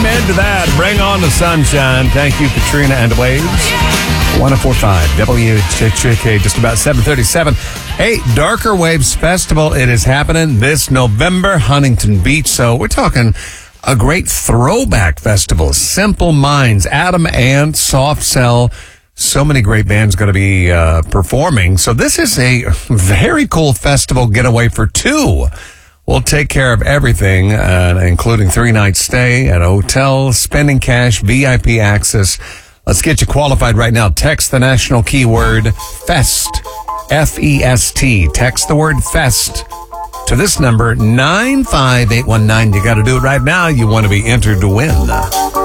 Amen to that. Bring on the sunshine. Thank you, Katrina and Waves. 104.5 WHHK, just about 7:37. Hey, Darker Waves Festival. It is happening this November, Huntington Beach. So we're talking a great throwback festival. Simple Minds, Adam Ant, Soft Cell. So many great bands going to be performing. So this is a very cool festival getaway for two. We'll take care of everything, including 3-night stay at a hotel, spending cash, VIP access. Let's get you qualified right now. Text the national keyword FEST, F-E-S-T. Text the word FEST to this number, 95819. You got to do it right now. You want to be entered to win.